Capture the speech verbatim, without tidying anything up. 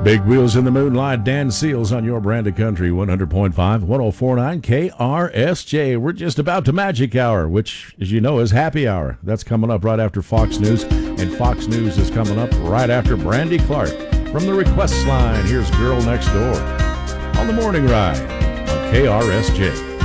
Big Wheels in the Moonlight, Dan Seals on your brand of country, one hundred point five, one oh four point nine K R S J. We're just about to Magic Hour, which, as you know, is Happy Hour. That's coming up right after Fox News, and Fox News is coming up right after Brandy Clark. From the request line, here's Girl Next Door on the Morning Ride on K R S J.